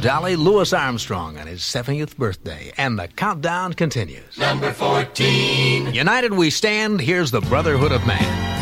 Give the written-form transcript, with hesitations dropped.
Dolly, Louis Armstrong on his 70th birthday, and the countdown continues. Number 14. United we stand, here's the Brotherhood of Man.